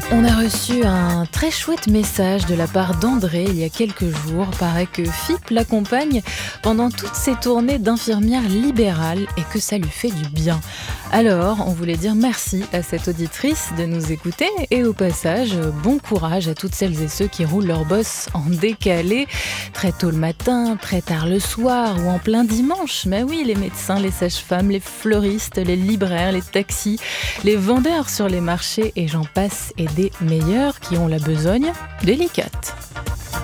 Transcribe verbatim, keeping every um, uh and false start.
On a reçu un très chouette message de la part d'André il y a quelques jours. Paraît que F I P l'accompagne pendant toutes ses tournées d'infirmière libérale et que ça lui fait du bien. Alors, on voulait dire merci à cette auditrice de nous écouter et au passage, bon courage à toutes celles et ceux qui roulent leur bosse en décalé, très tôt le matin, très tard le soir ou en plein dimanche. Mais oui, les médecins, les sages-femmes, les fleuristes, les libraires, les taxis, les vendeurs sur les marchés et j'en passe et des meilleurs qui ont la besogne délicate.